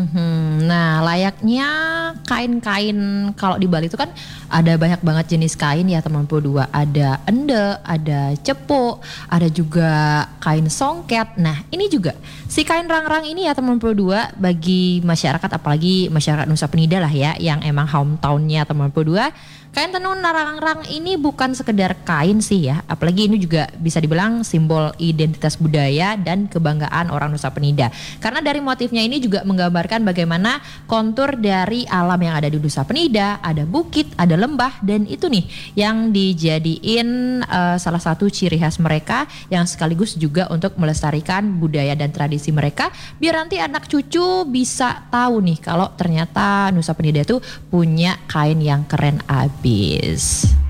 Nah, layaknya kain-kain kalau di Bali itu kan ada banyak banget jenis kain ya teman dua. Ada ende, ada cepu, ada juga kain songket. Nah, ini juga si kain rangrang ini ya teman dua bagi masyarakat apalagi masyarakat Nusa Penida lah ya yang emang hometownnya teman dua. Kain tenun rangrang ini bukan sekedar kain sih ya, apalagi ini juga bisa dibilang simbol identitas budaya dan kebanggaan orang Nusa Penida. Karena dari motifnya ini juga menggambarkan bagaimana kontur dari alam yang ada di Nusa Penida, ada bukit, ada lembah, dan itu nih yang dijadiin salah satu ciri khas mereka yang sekaligus juga untuk melestarikan budaya dan tradisi mereka biar nanti anak cucu bisa tahu nih kalau ternyata Nusa Penida itu punya kain yang keren abis.